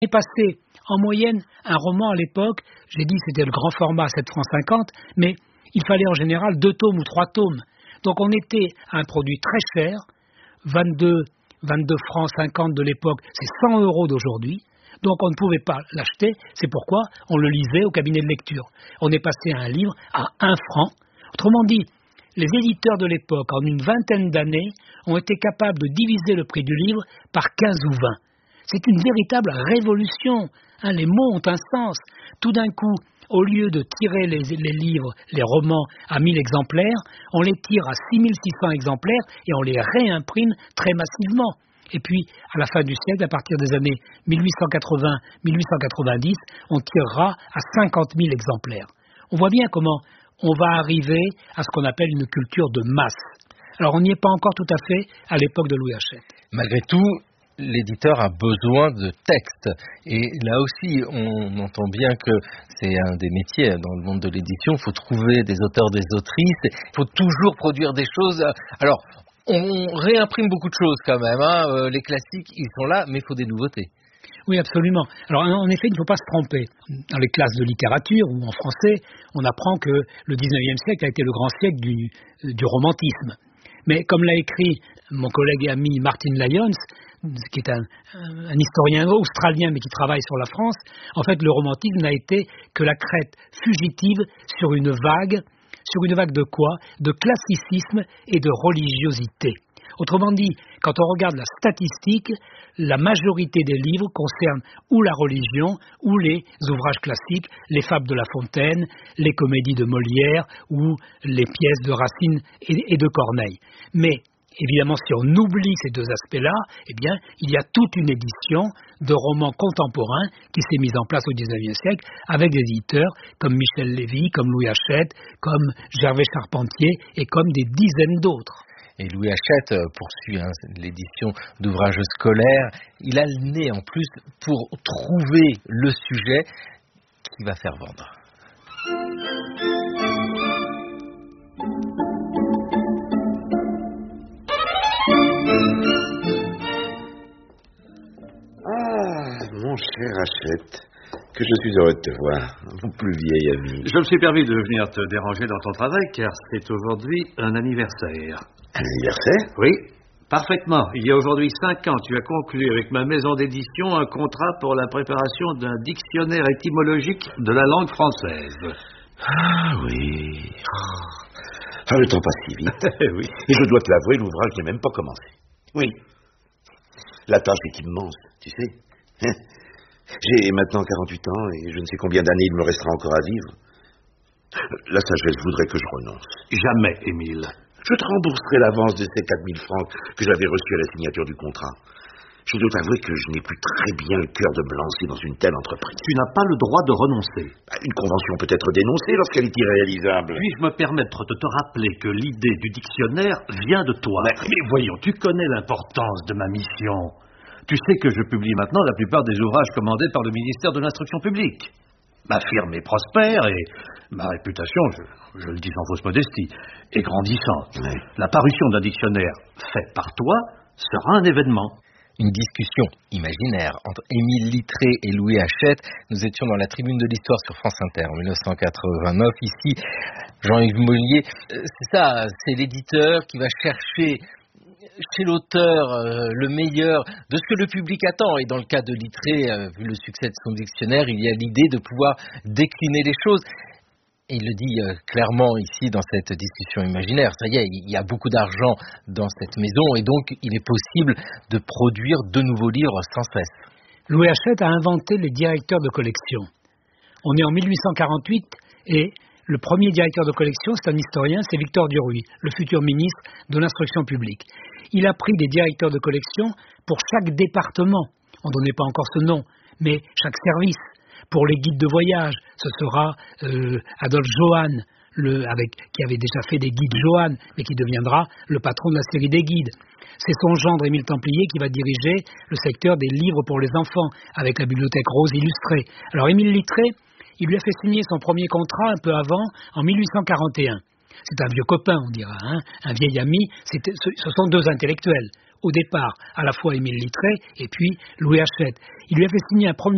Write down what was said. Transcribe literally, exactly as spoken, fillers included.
est passé en moyenne un roman à l'époque, j'ai dit c'était le grand format sept francs cinquante, mais il fallait en général deux tomes ou trois tomes. Donc on était à un produit très cher, vingt-deux, vingt-deux francs cinquante de l'époque, c'est cent euros d'aujourd'hui. Donc on ne pouvait pas l'acheter, c'est pourquoi on le lisait au cabinet de lecture. On est passé à un livre à un franc. Autrement dit, les éditeurs de l'époque, en une vingtaine d'années, ont été capables de diviser le prix du livre par quinze ou vingt. C'est une véritable révolution. Hein, les mots ont un sens. Tout d'un coup, au lieu de tirer les, les livres, les romans à mille exemplaires, on les tire à six mille six cents exemplaires et on les réimprime très massivement. Et puis, à la fin du siècle, à partir des années mille huit cent quatre-vingts mille huit cent quatre-vingt-dix, on tirera à cinquante mille exemplaires. On voit bien comment on va arriver à ce qu'on appelle une culture de masse. Alors, on n'y est pas encore tout à fait à l'époque de Louis Hachette. Malgré tout, l'éditeur a besoin de texte. Et là aussi, on entend bien que c'est un des métiers dans le monde de l'édition. Il faut trouver des auteurs, des autrices. Il faut toujours produire des choses. Alors, on réimprime beaucoup de choses quand même. Hein. Euh, les classiques, ils sont là, mais il faut des nouveautés. Oui, absolument. Alors, en effet, il ne faut pas se tromper. Dans les classes de littérature ou en français, on apprend que le dix-neuvième siècle a été le grand siècle du, du romantisme. Mais comme l'a écrit mon collègue et ami Martin Lyons, qui est un, un historien australien mais qui travaille sur la France, en fait, le romantisme n'a été que la crête fugitive sur une vague. Sur une vague de quoi? De classicisme et de religiosité. Autrement dit, quand on regarde la statistique, la majorité des livres concernent ou la religion, ou les ouvrages classiques, les fables de La Fontaine, les comédies de Molière, ou les pièces de Racine et de Corneille. Mais, évidemment, si on oublie ces deux aspects-là, eh bien, il y a toute une édition de romans contemporains qui s'est mise en place au dix-neuvième siècle avec des éditeurs comme Michel Lévy, comme Louis Hachette, comme Gervais Charpentier et comme des dizaines d'autres. Et Louis Hachette poursuit hein, l'édition d'ouvrages scolaires. Il a le nez en plus pour trouver le sujet qui va faire vendre. Ah, mon cher Hachette, que je suis heureux de te voir, mon plus vieil ami. Je me suis permis de venir te déranger dans ton travail car c'est aujourd'hui un anniversaire. Un anniversaire? Oui, parfaitement. Il y a aujourd'hui cinq ans, tu as conclu avec ma maison d'édition un contrat pour la préparation d'un dictionnaire étymologique de la langue française. Ah oui. Ah, le temps passe si vite. Oui. Et je dois te l'avouer, l'ouvrage n'est même pas commencé. Oui. La tâche est immense, tu sais. J'ai maintenant quarante-huit ans et je ne sais combien d'années il me restera encore à vivre. La sagesse voudrait que je renonce. Jamais, Émile. Je te rembourserai l'avance de ces quatre mille francs que j'avais reçus à la signature du contrat. Je dois t'avouer que je n'ai plus très bien le cœur de me lancer dans une telle entreprise. Tu n'as pas le droit de renoncer. Une convention peut être dénoncée lorsqu'elle est irréalisable. Puis-je me permettre de te rappeler que l'idée du dictionnaire vient de toi? Mais, mais voyons, tu connais l'importance de ma mission. Tu sais que je publie maintenant la plupart des ouvrages commandés par le ministère de l'Instruction publique. Ma firme est prospère et ma réputation, je, je le dis sans fausse modestie, est grandissante. Oui. La parution d'un dictionnaire fait par toi sera un événement. Une discussion imaginaire entre Émile Littré et Louis Hachette. Nous étions dans la tribune de l'histoire sur France Inter en dix-neuf cent quatre-vingt-neuf. Ici, Jean-Yves Mollier, c'est ça, c'est l'éditeur qui va chercher chez l'auteur euh, le meilleur de ce que le public attend. Et dans le cas de Littré, euh, vu le succès de son dictionnaire, il y a l'idée de pouvoir décliner les choses. Et il le dit euh, clairement ici dans cette discussion imaginaire. Ça y est, il y a beaucoup d'argent dans cette maison et donc il est possible de produire de nouveaux livres sans cesse. Louis Hachette a inventé les directeurs de collection. On est en mille huit cent quarante-huit et le premier directeur de collection, c'est un historien, c'est Victor Duruy, le futur ministre de l'Instruction publique. Il a pris des directeurs de collection pour chaque département. On ne donnait pas encore ce nom, mais chaque service. Pour les guides de voyage, ce sera euh, Adolphe Johann, le, avec, qui avait déjà fait des guides Johann, mais qui deviendra le patron de la série des guides. C'est son gendre Émile Templier qui va diriger le secteur des livres pour les enfants, avec la bibliothèque Rose illustrée. Alors Émile Littré, il lui a fait signer son premier contrat un peu avant, en mille huit cent quarante et un. C'est un vieux copain, on dira, hein, un vieil ami. C'était, ce sont deux intellectuels. Au départ, à la fois Émile Littré et puis Louis Hachette. Il lui a fait signer un premier